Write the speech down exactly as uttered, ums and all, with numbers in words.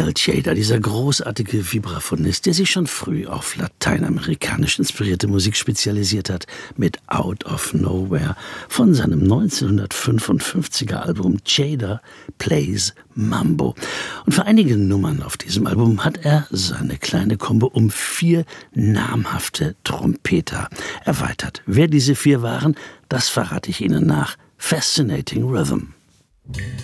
Miguel Tejada, dieser großartige Vibraphonist, der sich schon früh auf lateinamerikanisch inspirierte Musik spezialisiert hat, mit Out of Nowhere von seinem neunzehnhundertfünfundfünfziger Album Tejada Plays Mambo. Und für einige Nummern auf diesem Album hat er seine kleine Kombo um vier namhafte Trompeter erweitert. Wer diese vier waren, das verrate ich Ihnen nach Fascinating Rhythm.